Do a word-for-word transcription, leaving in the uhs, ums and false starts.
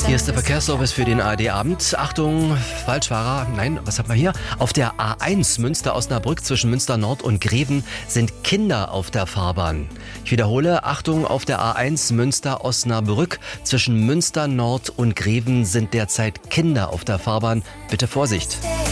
Hier ist der Verkehrsservice für den A R D-Abend. Achtung, Falschfahrer. Nein, was hat man hier? Auf der A eins Münster-Osnabrück zwischen Münster Nord und Greven sind Kinder auf der Fahrbahn. Ich wiederhole, Achtung, auf der A eins Münster-Osnabrück zwischen Münster Nord und Greven sind derzeit Kinder auf der Fahrbahn. Bitte Vorsicht.